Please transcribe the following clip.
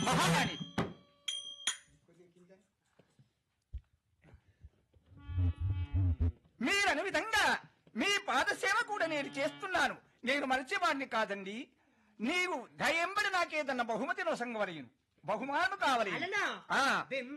మహారాణి మీరను విధంగా మీ పాదసేవ కూడా నేను చేస్తున్నాను. నేను మరిచేవాడిని కాదండి. నీవు దయంబడి నాకేదన్న బహుమతి నొసంగవలయును. బహుమానము కావాలి.